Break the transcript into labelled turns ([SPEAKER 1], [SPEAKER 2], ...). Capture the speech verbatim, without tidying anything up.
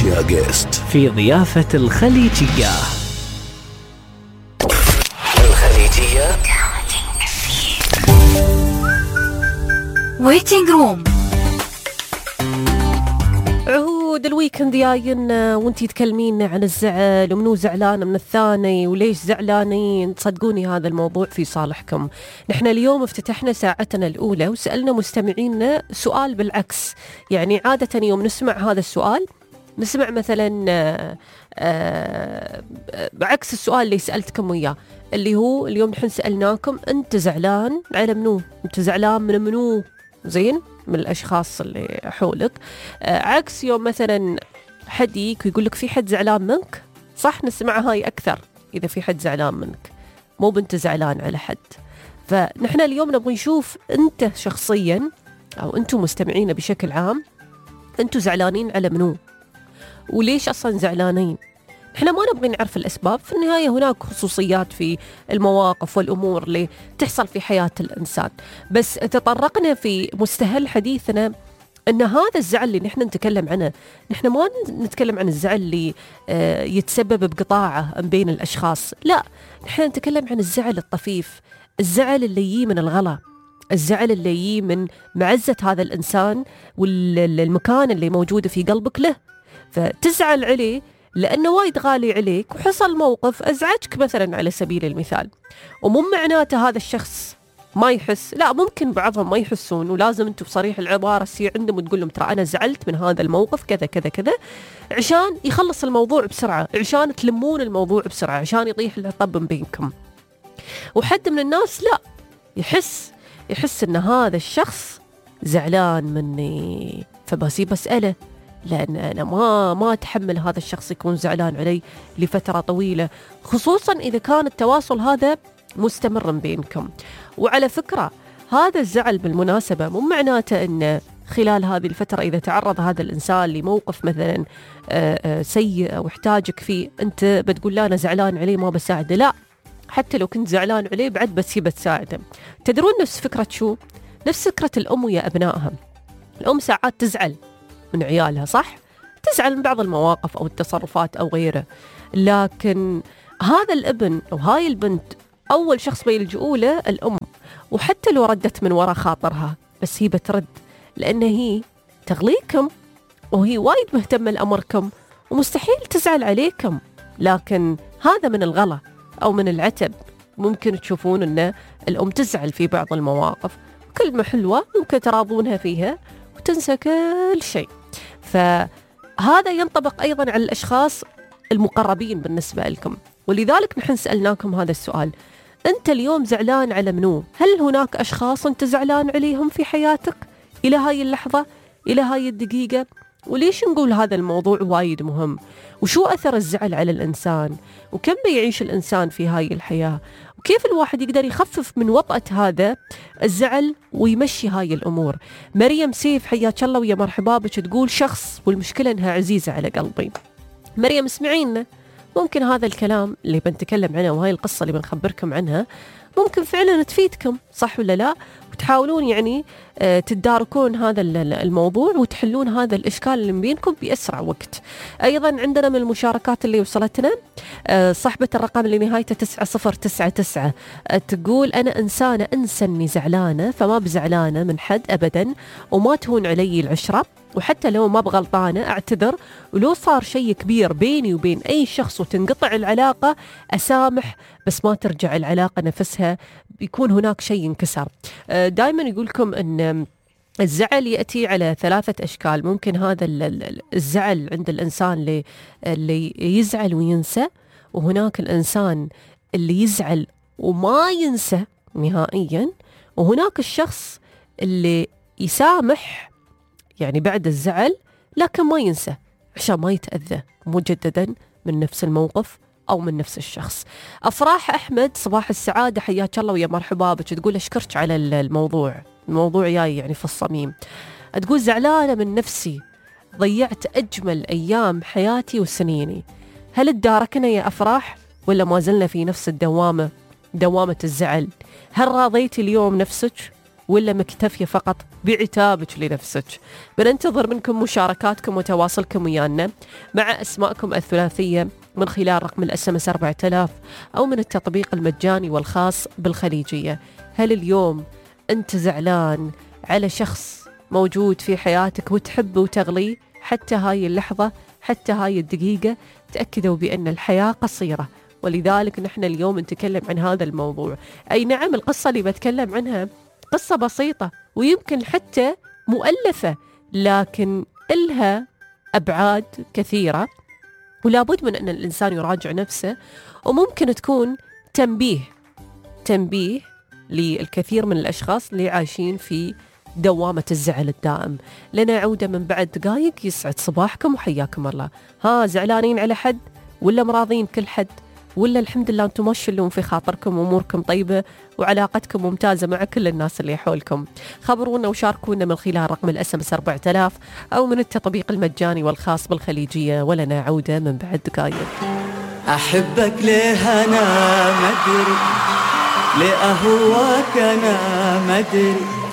[SPEAKER 1] يا جيست
[SPEAKER 2] في ضيافة الخليجية.
[SPEAKER 1] الخليجية
[SPEAKER 3] ويتنج روم.
[SPEAKER 4] عهود الويكند جايين وانتي تكلمين عن الزعل ومنو زعلان من الثاني وليش زعلانين. تصدقوني هذا الموضوع في صالحكم. نحن اليوم افتتحنا ساعتنا الأولى وسألنا مستمعينا سؤال بالعكس. يعني عادة يوم نسمع هذا السؤال نسمع مثلا آآ آآ بعكس السؤال اللي سألتكم وياه، اللي هو اليوم نحن سألناكم أنت زعلان على منو؟ أنت زعلان من منو؟ زين؟ من الأشخاص اللي حولك. عكس يوم مثلا حد يجيك ويقول لك في حد زعلان منك، صح نسمع هاي أكثر إذا في حد زعلان منك، مو بنت زعلان على حد. فنحن اليوم نبغى نشوف أنت شخصيا أو أنتم مستمعين بشكل عام، أنتم زعلانين على منو؟ وليش أصلا زعلانين؟ احنا ما نبغي نعرف الأسباب، في النهاية هناك خصوصيات في المواقف والأمور اللي تحصل في حياة الإنسان، بس تطرقنا في مستهل حديثنا أن هذا الزعل اللي نحن نتكلم عنه، نحن ما نتكلم عن الزعل اللي يتسبب بقطاعة بين الأشخاص، لا، نحن نتكلم عن الزعل الطفيف، الزعل اللي يجي من الغلا، الزعل اللي يجي من معزة هذا الإنسان والمكان اللي موجود في قلبك له، فتزعل عليه لأنه وايد غالي عليك وحصل موقف أزعجك مثلا على سبيل المثال. ومو معناته هذا الشخص ما يحس، لا، ممكن بعضهم ما يحسون، ولازم أنتم بصريح العبارة تصير عندهم وتقول لهم ترى أنا زعلت من هذا الموقف كذا كذا كذا، عشان يخلص الموضوع بسرعة، عشان تلمون الموضوع بسرعة، عشان يطيح العطب بينكم. وحد من الناس لا، يحس يحس أن هذا الشخص زعلان مني، فبسيب أسأله، لأن أنا ما ما أتحمل هذا الشخص يكون زعلان علي لفترة طويلة، خصوصا إذا كان التواصل هذا مستمر بينكم. وعلى فكرة هذا الزعل بالمناسبة مو معناته أن خلال هذه الفترة إذا تعرض هذا الإنسان لموقف مثلا سيء أو احتاجك فيه أنت بتقول لا أنا زعلان عليه ما بساعده، لا، حتى لو كنت زعلان عليه بعد بتسيبه تساعده. تدرون نفس فكرة شو؟ نفس فكرة الأم ويا أبنائها. الأم ساعات تزعل من عيالها، صح؟ تزعل من بعض المواقف أو التصرفات أو غيره، لكن هذا الابن أو هاي البنت أول شخص بيلجؤوا له الأم، وحتى لو ردت من وراء خاطرها بس هي بترد، لأن هي تغليكم وهي وايد مهتمة لأمركم ومستحيل تزعل عليكم. لكن هذا من الغلا أو من العتب، ممكن تشوفون أن الأم تزعل في بعض المواقف، كلمة حلوة ممكن تراضونها فيها وتنسى كل شيء. فهذا ينطبق أيضا على الأشخاص المقربين بالنسبة لكم، ولذلك نحن سألناكم هذا السؤال، أنت اليوم زعلان على منو؟ هل هناك أشخاص أنت زعلان عليهم في حياتك إلى هاي اللحظة، إلى هاي الدقيقة؟ وليش نقول هذا الموضوع وايد مهم؟ وشو أثر الزعل على الإنسان؟ وكم بيعيش الإنسان في هاي الحياة؟ وكيف الواحد يقدر يخفف من وطأة هذا الزعل ويمشي هاي الأمور؟ مريم سيف حياك الله ويا مرحبا بك، تقول شخص والمشكلة أنها عزيزة على قلبي. مريم اسمعينا، ممكن هذا الكلام اللي بنتكلم عنه وهاي القصة اللي بنخبركم عنها ممكن فعلا تفيدكم، صح ولا لا؟ وتحاولون يعني تداركون هذا الموضوع وتحلون هذا الإشكال اللي بينكم بأسرع وقت. أيضا عندنا من المشاركات اللي وصلتنا صاحبة الرقم اللي نهايته تسعة صفر تسعة تسعة تقول أنا إنسانة أنسى أني زعلانة، فما بزعلانة من حد أبدا، وما تهون علي العشرة، وحتى لو ما بغلطانة أعتذر، ولو صار شيء كبير بيني وبين أي شخص وتنقطع العلاقة أسامح، بس ما ترجع العلاقة نفسها، بيكون هناك شيء انكسر. دائما يقولكم أن الزعل يأتي على ثلاثة أشكال. ممكن هذا الزعل عند الإنسان اللي, اللي يزعل وينسى، وهناك الإنسان اللي يزعل وما ينسى نهائيا، وهناك الشخص اللي يسامح يعني بعد الزعل لكن ما ينسى عشان ما يتأذى مجددا من نفس الموقف أو من نفس الشخص. أفراح أحمد صباح السعادة حياك الله ويا مرحبا بك، تقول أشكرك على الموضوع، الموضوع جاي يعني في الصميم. تقول زعلانة من نفسي، ضيعت أجمل أيام حياتي وسنيني. هل تداركنا يا أفراح ولا ما زلنا في نفس الدوامة، دوامة الزعل؟ هل راضيتي اليوم نفسك ولا مكتفية فقط بعتابك لنفسك؟ بننتظر منكم مشاركاتكم وتواصلكم ويانا مع أسماءكم الثلاثية من خلال رقم الاس ام اس أربعة آلاف أو من التطبيق المجاني والخاص بالخليجية. هل اليوم أنت زعلان على شخص موجود في حياتك وتحبه وتغليه حتى هاي اللحظة، حتى هاي الدقيقة؟ تأكدوا بأن الحياة قصيرة، ولذلك نحن اليوم نتكلم عن هذا الموضوع. أي نعم، القصة اللي بتكلم عنها قصة بسيطة ويمكن حتى مؤلفة، لكن إلها أبعاد كثيرة، ولا بد من أن الإنسان يراجع نفسه، وممكن تكون تنبيه تنبيه للكثير من الأشخاص اللي عايشين في دوامة الزعل الدائم. لنا عودة من بعد دقايق. يسعد صباحكم وحياكم الله. ها، زعلانين على حد ولا مراضين كل حد، ولا الحمد لله أنتم ما تشلون في خاطركم وأموركم طيبة وعلاقتكم ممتازة مع كل الناس اللي حولكم؟ خبرونا وشاركونا من خلال رقم الاس ام اس أربعة آلاف أو من التطبيق المجاني والخاص بالخليجية. ولنا عودة من بعد دقايق.
[SPEAKER 3] أحبك ليه أنا مدري، ليه أهواك أنا مدري،